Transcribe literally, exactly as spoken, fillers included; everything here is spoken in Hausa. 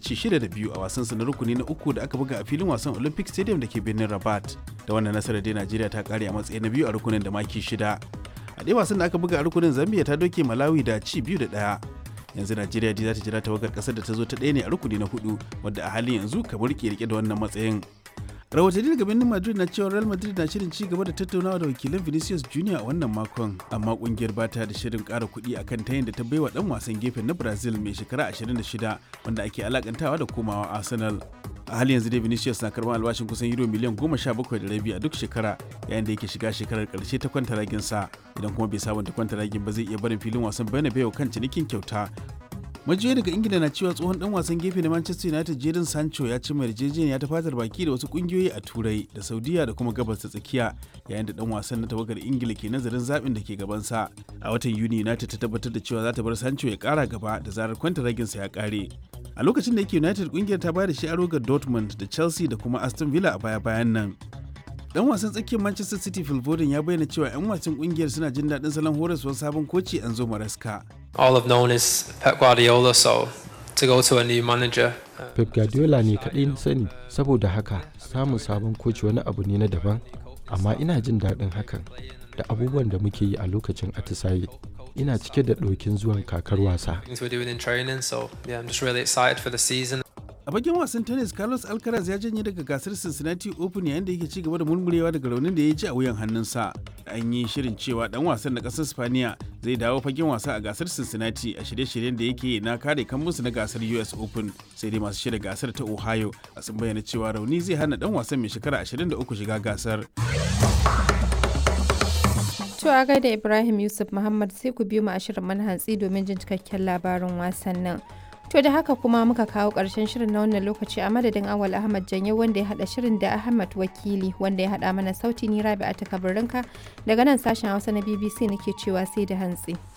ci shida da biyu a wasansu na rukuni na uku da aka buga a filin wasan Olympic Stadium da ke birnin Rabat. Da wannan nasarar dai Najeriya ta kare a matsayi na biyu a rukunin da maki shida. A ɗaya wasan da aka buga a rukunin Zambia ta doke Malawi da ci biyu da ɗaya. Yanzu Najeriya dai za ta jira tawagar ƙasar da ta zo ta ɗaya ne a rukuni na hudu, wadda a halin yanzu kamar ke rike da wannan matsayin. Rahotanni daga birnin Madrid na cewa Real Madrid na shirin ci gaba da tattaunawa da wakilan Vinicius Junior a wannan makon, amma kungiyar ba ta da shirin ƙara kuɗi akan tayin da ta baiwa ɗan wasan gefen na Brazil mai shekara ashirin da shida wanda ake alakantawa da komawa Arsenal. A halin yanzu dai Vinicius na karɓar albashin kusan euro miliyan goma sha bakwai da rabi a duk shekara, yayin da yake shiga shekarar ƙarshe ta kwantaragin sa. Idan kuma bai sabunta kwantaragin ba zai iya barin filin wasan Bernabeu kan cinikin kyauta. Majiyoyi daga Ingila na cewa tsohon dan wasan gefe na Manchester United Jadon Sancho ya ci yarjejeniya ta fatar baki da wasu kungiyoyi a Turai da Saudiya da kuma Gabas ta Tsakiya, yayin da dan wasan na tawagar Ingila ke nazarin zaɓin da ke gabansa. A watan Yuni United ta tabbatar da cewa za ta bar Sancho ya ƙara gaba da zarar kwantaraginsa ya ƙare. A lokacin da yake United kungiyar ta bayar da shi aro ga Dortmund da Chelsea da kuma Aston Villa a baya-bayan nan. Dan wasan tsakiyar Manchester City Phil Foden ya bayyana cewa 'yan wasan kungiyar suna jin daɗin salon horaswar sabon koci Enzo Maresca. All I've known is Pep Guardiola, so to go to a new manager. Pep Guardiola ne kaɗai na sani, saboda haka samun sabon koci wani abu ne na daban, amma ina jin daɗin hakan da abubuwan da muke yi a lokacin atisaye. Ina cike da ɗokin zuwan kakar wasa. A bakin wasan tennis, Carlos Alcaraz ya janye daga gasar Cincinnati Open yayin da yake ci gaba da murmurewa daga raunin da ya ji a wuyan hannunsa. An yi shirin cewa dan wasan na kasar Spaniya zai dawo fagen wasa a gasar Cincinnati a shirye-shiryen da yake na kare kambunsa na gasar U S Open. Sai dai masu shirya gasar ta Ohio sun bayyana cewa rauni zai hana dan wasan mai shekara ashirin da uku shiga gasar. To a gaida Ibrahim Yusuf Muhammad, sai ku biyo mu a shirin manhantsi domin jin cikakken labarin wasannin. To da haka kuma muka kawo ƙarshen shirin na wannan lokaci a madadin Awal Ahmad Janye wanda ya haɗa shirin da Ahmad Wakili wanda ya haɗa mana sauti, ni Rabi'a ta Kabarinka daga nan sashen Hausa na B B C nake cewa sai da hantsi.